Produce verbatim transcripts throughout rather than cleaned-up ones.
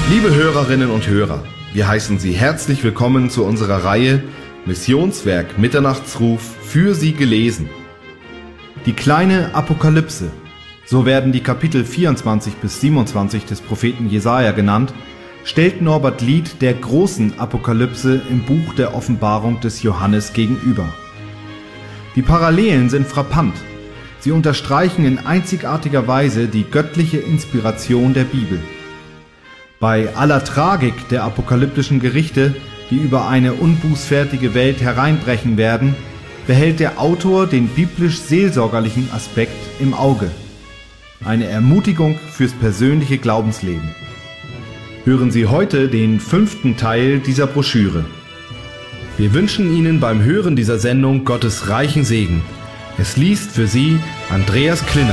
Liebe Hörerinnen und Hörer, wir heißen Sie herzlich willkommen zu unserer Reihe Missionswerk Mitternachtsruf für Sie gelesen. Die kleine Apokalypse, so werden die Kapitel vierundzwanzig bis siebenundzwanzig des Propheten Jesaja genannt, stellt Norbert Lied der großen Apokalypse im Buch der Offenbarung des Johannes gegenüber. Die Parallelen sind frappant. Sie unterstreichen in einzigartiger Weise die göttliche Inspiration der Bibel. Bei aller Tragik der apokalyptischen Gerichte, die über eine unbußfertige Welt hereinbrechen werden, behält der Autor den biblisch-seelsorgerlichen Aspekt im Auge. Eine Ermutigung fürs persönliche Glaubensleben. Hören Sie heute den fünften Teil dieser Broschüre. Wir wünschen Ihnen beim Hören dieser Sendung Gottes reichen Segen. Es liest für Sie Andreas Klinner.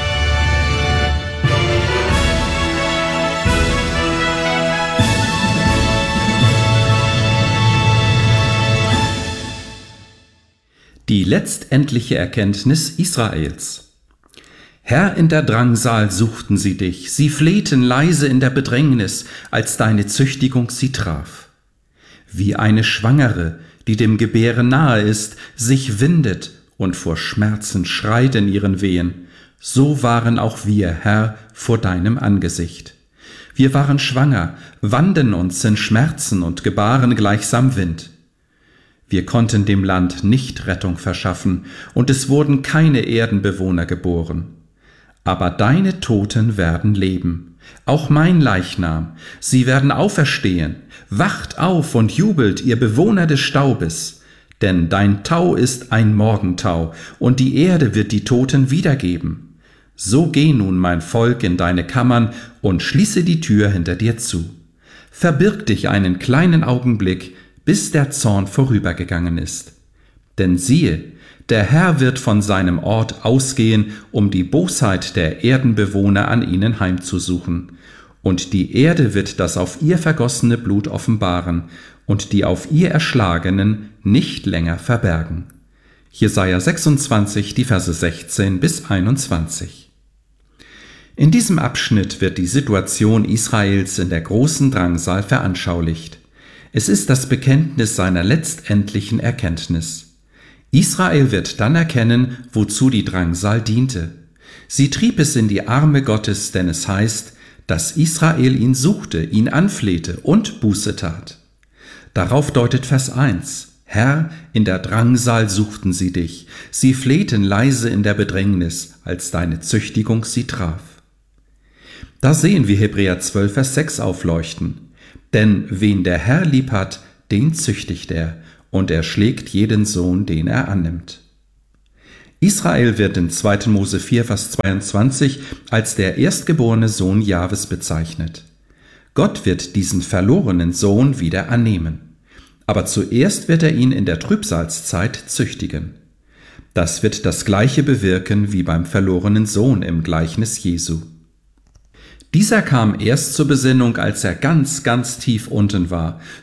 Die letztendliche Erkenntnis Israels. Herr, in der Drangsal suchten sie dich, sie flehten leise in der Bedrängnis, als deine Züchtigung sie traf. Wie eine Schwangere, die dem Gebären nahe ist, sich windet und vor Schmerzen schreit in ihren Wehen, so waren auch wir, Herr, vor deinem Angesicht. Wir waren schwanger, wanden uns in Schmerzen und gebaren gleichsam Wind. Wir konnten dem Land nicht Rettung verschaffen, und es wurden keine Erdenbewohner geboren. Aber deine Toten werden leben, auch mein Leichnam, sie werden auferstehen. Wacht auf und jubelt, ihr Bewohner des Staubes, denn dein Tau ist ein Morgentau, und die Erde wird die Toten wiedergeben. So geh nun, mein Volk, in deine Kammern und schließe die Tür hinter dir zu. Verbirg dich einen kleinen Augenblick, bis der Zorn vorübergegangen ist. Denn siehe, der Herr wird von seinem Ort ausgehen, um die Bosheit der Erdenbewohner an ihnen heimzusuchen. Und die Erde wird das auf ihr vergossene Blut offenbaren und die auf ihr Erschlagenen nicht länger verbergen. Jesaja sechsundzwanzig, die Verse sechzehn bis einundzwanzig. In diesem Abschnitt wird die Situation Israels in der großen Drangsal veranschaulicht. Es ist das Bekenntnis seiner letztendlichen Erkenntnis. Israel wird dann erkennen, wozu die Drangsal diente. Sie trieb es in die Arme Gottes, denn es heißt, dass Israel ihn suchte, ihn anflehte und Buße tat. Darauf deutet Vers eins. Herr, in der Drangsal suchten sie dich, sie flehten leise in der Bedrängnis, als deine Züchtigung sie traf. Da sehen wir Hebräer zwölf, Vers sechs aufleuchten. Denn wen der Herr lieb hat, den züchtigt er, und er schlägt jeden Sohn, den er annimmt. Israel wird in zweiter Mose vier, Vers zweiundzwanzig als der erstgeborene Sohn Jahwes bezeichnet. Gott wird diesen verlorenen Sohn wieder annehmen. Aber zuerst wird er ihn in der Trübsalzeit züchtigen. Das wird das Gleiche bewirken wie beim verlorenen Sohn im Gleichnis Jesu. Dieser kam erst zur Besinnung, als er ganz, ganz tief unten war,